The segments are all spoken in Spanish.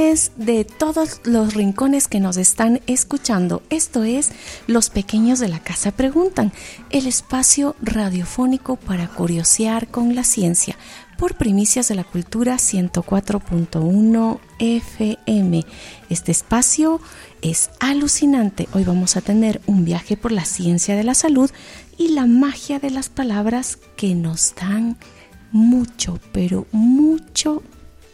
De todos los rincones que nos están escuchando. Esto es Los Pequeños de la Casa Preguntan, el espacio radiofónico para curiosear con la ciencia, por Primicias de la Cultura 104.1 FM. Este espacio es alucinante. Hoy vamos a tener un viaje por la ciencia de la salud y la magia de las palabras que nos dan mucho, pero mucho.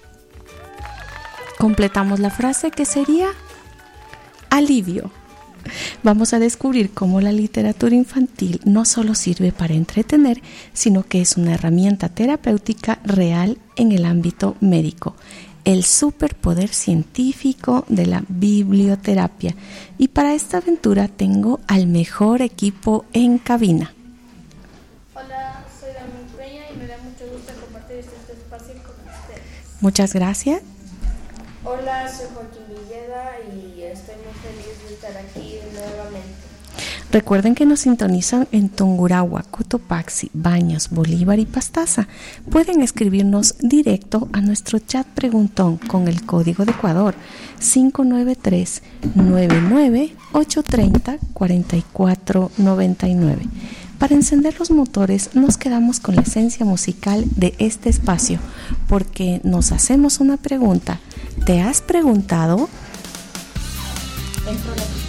Completamos la frase que sería alivio. Vamos a descubrir cómo la literatura infantil no solo sirve para entretener, sino que es una herramienta terapéutica real en el ámbito médico. El superpoder científico de la biblioterapia. Y para esta aventura tengo al mejor equipo en cabina. Hola, soy Damián Peña y me da mucho gusto compartir este espacio con ustedes. Muchas gracias. Hola, soy Joaquín Villeda y estoy muy feliz de estar aquí nuevamente. Recuerden que nos sintonizan en Tungurahua, Cotopaxi, Baños, Bolívar y Pastaza. Pueden escribirnos directo a nuestro chat preguntón con el código de Ecuador 593-99-830-4499. Para encender los motores nos quedamos con la esencia musical de este espacio, porque nos hacemos una pregunta. ¿Te has preguntado?